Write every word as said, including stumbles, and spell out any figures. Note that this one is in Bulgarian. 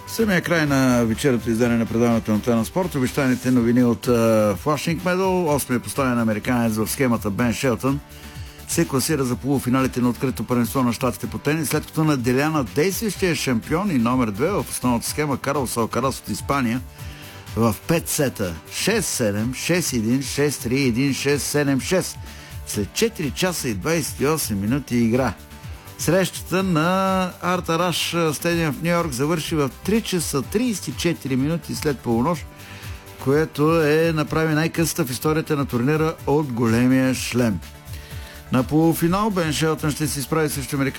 Самия край на вечерното издание на предаването на Тена Спорт. Обещаните новини от uh, Флашинг Медал. Осмият поставен американец в схемата Бен Шелтън се класира за полуфиналите на открито първенство на щатите по тенис, след като наделя на действащия шампион и номер две в основната схема Карлос Алкарас от Испания в пет сета. шест седем, шест един, шест три, един шест, седем шест. След четири часа и двадесет и осем минути игра. Срещата на Артараш стадион в Ню Йорк завърши в три часа тридесет и четири минути след полунощ, което е направи най-късата в историята на турнира от големия шлем. На полуфинал Бен Шелтън ще се изправи срещу американски